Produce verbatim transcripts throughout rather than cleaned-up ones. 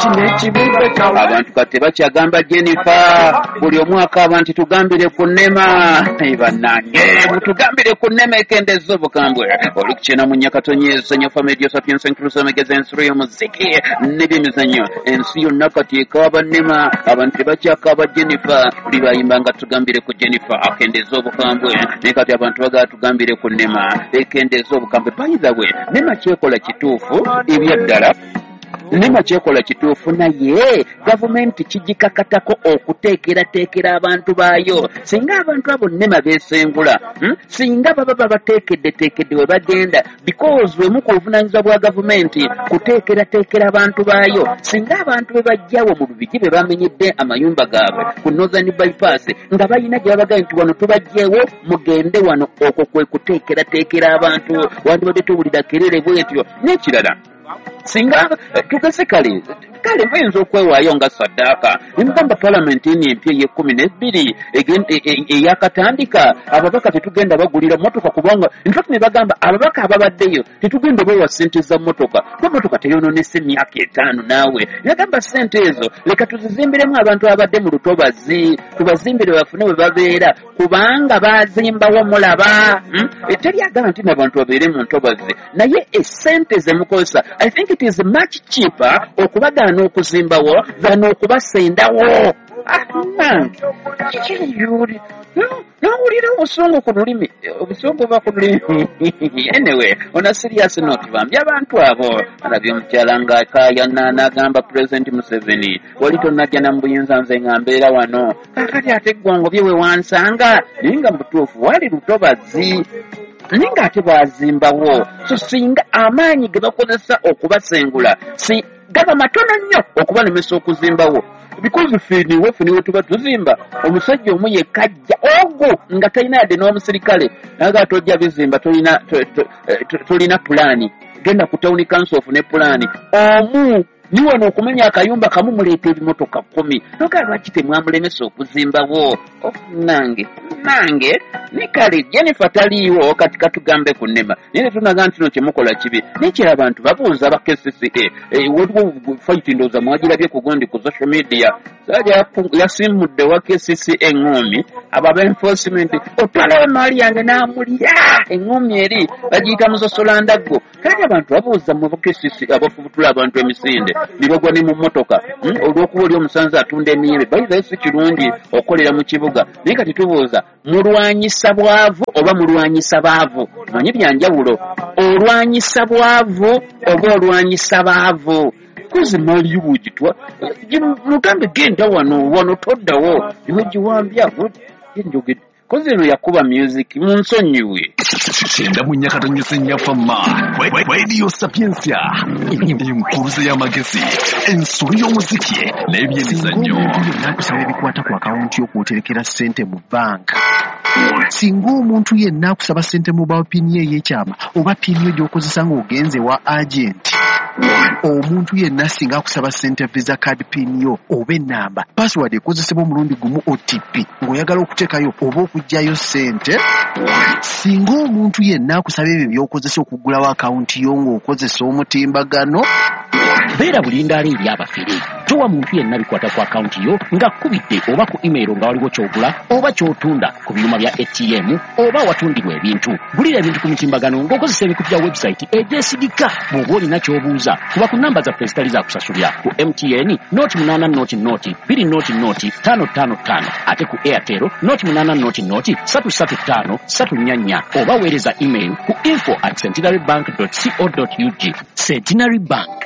abantu kati bakyagamba Jennifer buli omwaka abantu tugambire ku nnema bannange mutugambire ku nnema ekendezo obukambwe oli kukyena mu Nyakatonyi essanyo Family Sapiens Inclusive Magazine ensi y'omuziki n'ebyemizannyo ensi yonna kati ekaaba nnema abantu tebakyakaaba Jennifer buli bayimba nga tugambire ku Jennifer akendezo obukambwe naye kati abantu bagala tugambire ku nnema ekendezo obukambwe by the way nnema kyekola kituufu ebyaddala nnema kyekola kituufu naye gavumenti kigikakatako okuteekerateekera abantu baayo singa abantu abo nnema beesengula hmm? singa baba babateekeddeteekedde we bagenda because wemu ku buvunaanyizibwa bwa gavumenti kuteekerateekera abantu baayo singa abantu be bajjawo mu lubigi be bamenyedde amayumba gaabwe ku Northern Bypass nga balina gye babaga nti wano tubajjeewo mugende wano okwo kwe kuteekerateekera abantu wandibadde tuwulira kerere bwetyo n'ekirala singa tugeze kale kale mwenzo okwewaayo nga saddaaka nimugamba palamenti eni empya ey'ekkumi n'ebbiri eyakatandika ababaka tetugenda bagulira motoka kubanga infact ne bagamba ababaka ababaddeyo tetugenda bawa ssente za motoka kuba motoka teyonoonese emyaka etaano naawe yagamba ssente ezo leka tuzizimbiremu abantu abadde mu lutobazi tubazimbire bafune we babeera kubanga baazimbawo mulaba teri agamba nti n'abantu babeere mu ntobazi naye essente ze mukozesa I think it is much cheaper okubagaana okuzimbawo than okubasendawo. Nawulira obusungu ku lulimi obusungu buba ku lulimi anyway on a serious note bambi abantu abo alabye omukyala nga kaayana n'agamba President Museveni wali tonnajja na mbuyinza nze nga mbeera wano kakati ate eggwango bye we wansanga naye nga mutuufu wali lutobazi ninga ate baazimbawo so singa amaanyi ge bakozesa okubasengula si gaba matono nnyo okubalemesa okuzimbawo because finiwe finiwe tuba tuzimba omusajja omu yekajja ogwo nga talina yadde n'omusirikale naga tojja bizimba tolina tolina pulaani genda ku town council of ne pulaani omu niwe n'okumenya akayumba kamu muleeta ebimotoka kkumi noga lwaki temwamulemesa okuzimbawo nange nange ne kale Jennifer taliiwo kati katugambe ku nnema naye tunaga nti no kyemukola kibi nekira abantu babuuza ba K C C A waliwo fight ndooza mwagirabye ku gundi ku social media saja yasimudde wa K C C A eŋŋoomi ababa enforcement otwalawo emaali yange n'amulya eŋŋoomi eri bagiyita musosolandaggo kati abantu babuuza mu K C C abafubutula abantu emisinde nibagwa ne mu mmotoka olw'okuba oli omusanze atunda emiyembe bayizayo si kirungi okolera mu kibuga naye kati tubuuza mulwanyisa bwavu oba mulwanyisa baavu manyi byanjawulo olwanyisa bwavu oba olwanyisa baavu kuzi mali yubujitwa mutambe genda wano wano toddawo niwegiwambya njogedde kozi eno yakuba music munsonyiwe Shenda mu Nyakatonyi Senyafama Radio Sapiensia enkuluze y'amagezi ensolo y'omuziki n'ebyemizannyo nakusaba ebikwata ku akawunti y'okwoterekera ssente mu banka singa omuntu yenna akusaba ssente mu bawa pini ye ey'ekyama oba pini yo gy'okozesa ng'ogenze wa agenti omuntu yenna singa akusaba ssente visa card pin yo oba ennamba password ekozesebwa omulundi gumu O T P ng'oyagala okuteekayo oba okuggyayo ssente singa omuntu yenna akusaba ebyo by'okozesa okugulawo akawunti yo ng'okozesa omutimbagano beera bulindaala eri abafere towa muntu yenna bikwata ku akawunti yo nga kkubidde oba ku email nga waliwo ky'ogula oba ky'otunda ku byuma bya A T M oba watundirwa ebintu gulira ebintu ku mutimbagano ng'okozesa ebikutu bya website egyesigika bw'oba olina ky'obuuza kuba ku namba zaffe zitali za kusasulira ku M T N noti munaana noti noti bbiri noti noti ttaano ttaano ttaano ate ku Airtel noti munaana noti noti ssatu ssatu ttaano ssatu nnya nnya oba weereza email ku info at centenarybank dot co dot u g. Centenary Bank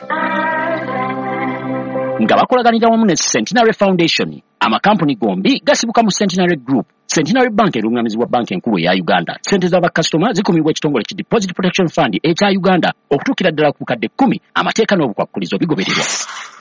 nga bakolaganira wamu ne Centenary Foundation amakampuni gombi gasibuka mu Centenary Group. Centenary Bank erungamizibwa banki enkulu eya Uganda. Sente z'abakasitoma zikumibwa ekitongole ki Deposit Protection Fund ekya Uganda okutuukira ddala ku bukadde kkumi amateeka n'obukwakkulizo bigobererwa.